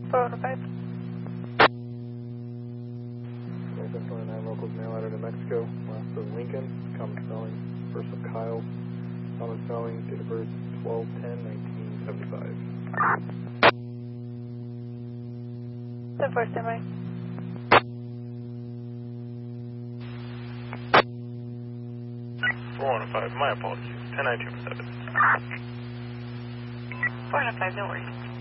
405. 2729 locals mail out of New Mexico. Last of Lincoln. Common spelling. First of Kyle. Common spelling. Date of birth 12/10/1975. 10-4, standby. 415. My apologies. 10927. 405, no worries.